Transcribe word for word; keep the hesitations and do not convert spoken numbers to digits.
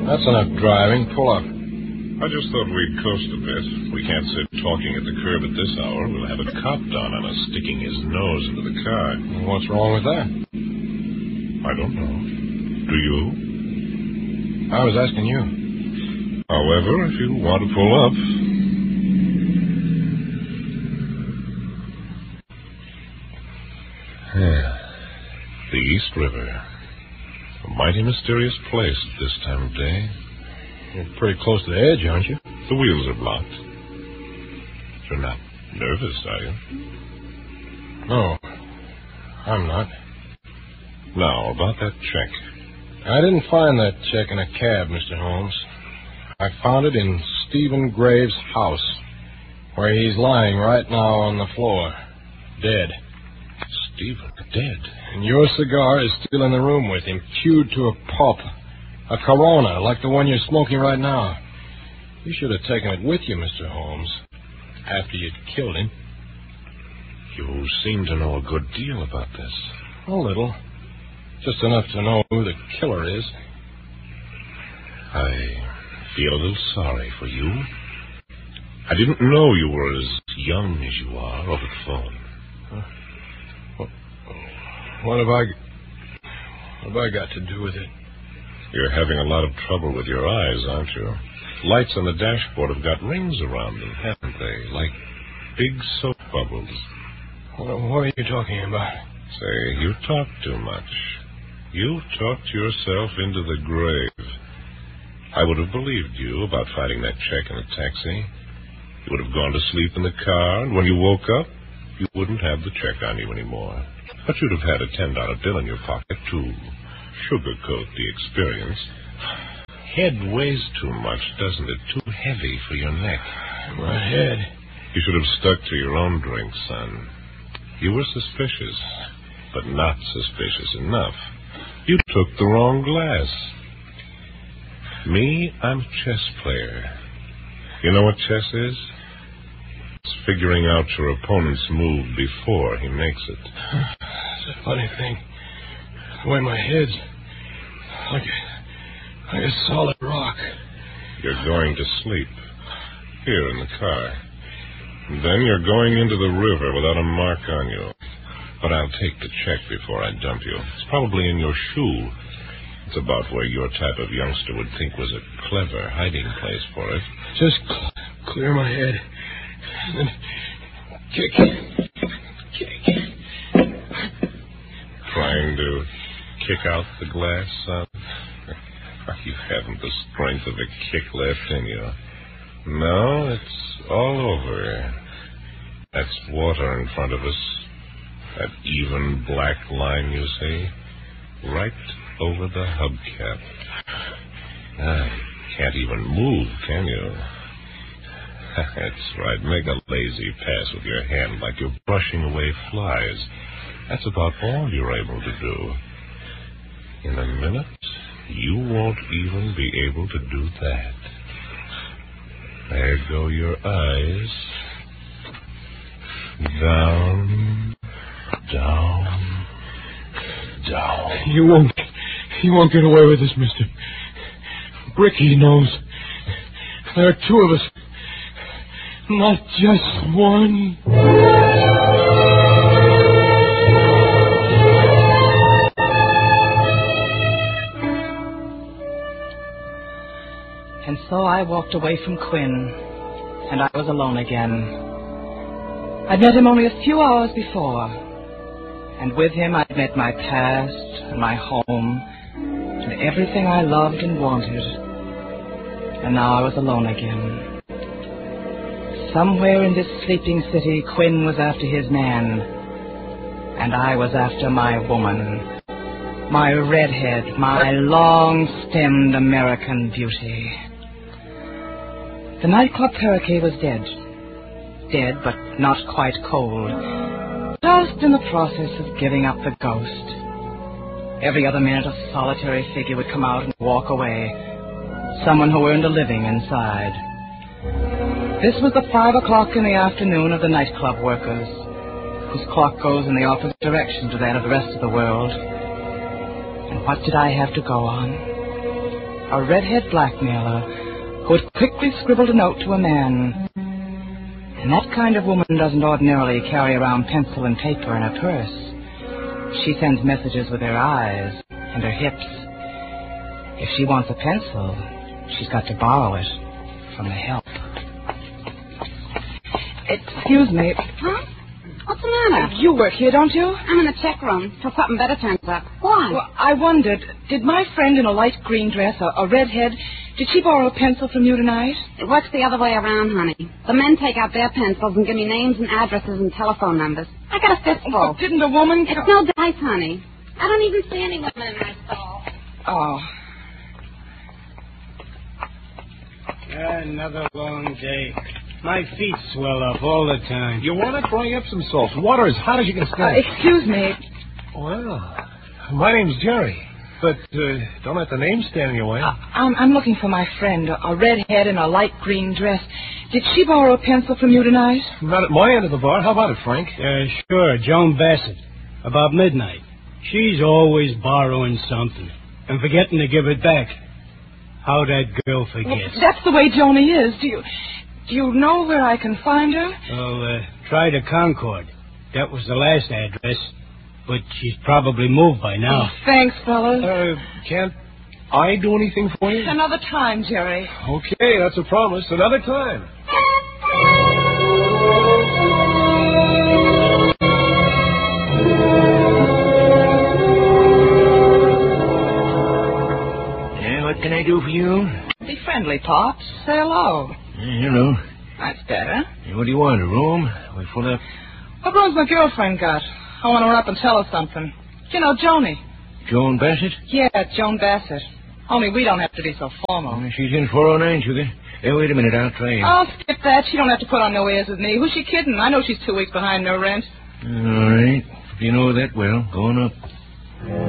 That's enough driving. Pull up. I just thought we'd coast a bit. We can't sit talking at the curb at this hour. We'll have a cop down on us sticking his nose into the car. What's wrong with that? I don't know. Do you? I was asking you. However, if you want to pull up... The East River. A mighty mysterious place at this time of day. You're pretty close to the edge, aren't you? The wheels are blocked. You're not nervous, are you? No, I'm not. Now, about that check. I didn't find that check in a cab, Mister Holmes. I found it in Stephen Graves' house, where he's lying right now on the floor, dead. Stephen, dead? And your cigar is still in the room with him, chewed to a pulp. A Corona, like the one you're smoking right now. You should have taken it with you, Mister Holmes, after you'd killed him. You seem to know a good deal about this. A little. Just enough to know who the killer is. I feel a little sorry for you. I didn't know you were as young as you are over the phone. Huh? What, what have I... What have I got to do with it? You're having a lot of trouble with your eyes, aren't you? Lights on the dashboard have got rings around them, haven't they? Like big soap bubbles. What, what are you talking about? Say, you talk too much. You've talked yourself into the grave. I would have believed you about finding that check in a taxi. You would have gone to sleep in the car, and when you woke up, you wouldn't have the check on you anymore. But you'd have had a ten dollar bill in your pocket to sugarcoat the experience. Head weighs too much, doesn't it? Too heavy for your neck. My head. You should have stuck to your own drink, son. You were suspicious, but not suspicious enough. You took the wrong glass. Me, I'm a chess player. You know what chess is? It's figuring out your opponent's move before he makes it. It's a funny thing. The way my head's like a, like a solid rock. You're going to sleep here in the car. And then you're going into the river without a mark on you. But I'll take the check before I dump you. It's probably in your shoe. It's about where your type of youngster would think was a clever hiding place for it. Just cl- clear my head. And then kick. Kick. Trying to kick out the glass, son? You haven't the strength of a kick left in you. No, it's all over. That's water in front of us. That even black line, you see? Right over the hubcap. Ah, you can't even move, can you? That's right. Make a lazy pass with your hand like you're brushing away flies. That's about all you're able to do. In a minute, you won't even be able to do that. There go your eyes. Down, down, down. You won't, you won't get away with this, mister. Bricky knows. There are two of us. Not just one. And so I walked away from Quinn, and I was alone again. I'd met him only a few hours before, and with him I'd met my past and my home and everything I loved and wanted. And now I was alone again. Somewhere in this sleeping city, Quinn was after his man, and I was after my woman, my redhead, my long-stemmed American beauty. The nightclub Parakeet was dead. Dead, but not quite cold. Just in the process of giving up the ghost. Every other minute a solitary figure would come out and walk away. Someone who earned a living inside. This was the five o'clock in the afternoon of the nightclub workers, whose clock goes in the opposite direction to that of the rest of the world. And what did I have to go on? a redhead blackmailer who had quickly scribbled a note to a man. And that kind of woman doesn't ordinarily carry around pencil and paper in her purse. She sends messages with her eyes and her hips. If she wants a pencil, she's got to borrow it from the help. Excuse me. Huh? What's the matter? You work here, don't you? I'm in the check room till something better turns up. Why? Well, I wondered, did my friend in a light green dress, a, a redhead, did she borrow a pencil from you tonight? It works the other way around, honey. The men take out their pencils and give me names and addresses and telephone numbers. I got a fistful. Oh, didn't a woman... It's no dice, honey. I don't even see any women in my stall. Oh. Another long day. My feet swell up all the time. You want to try Epsom salts? Water as hot as you can Uh, stand. excuse me. Well, my name's Jerry. But uh, don't let the name stand in your way. Uh, I'm, I'm looking for my friend, a, a redhead in a light green dress. Did she borrow a pencil from you tonight? Not at my end of the bar. How about it, Frank? Uh, sure, Joan Bassett. About midnight. She's always borrowing something and forgetting to give it back. How that girl Well, forgets. that's the way Joni is. Do you, do you know where I can find her? Well, uh, try the Concord. That was the last address. But she's probably moved by now. Oh, thanks, fellas. Uh, can't I do anything for you? Another time, Jerry. Okay, that's a promise. Another time. Yeah, what can I do for you? Be friendly, Pops. Say hello. Yeah, hello. That's better. Hey, what do you want, a room? We full up? What room's my girlfriend got? I want her up and tell her something. You know, Joni. Joan Bassett? Yeah, Joan Bassett. Only we don't have to be so formal. Oh, she's in four oh nine, sugar. Hey, wait a minute, I'll try you. Oh, skip that. She don't have to put on no airs with me. Who's she kidding? I know she's two weeks behind no rent. All right. If you know that well, go on up.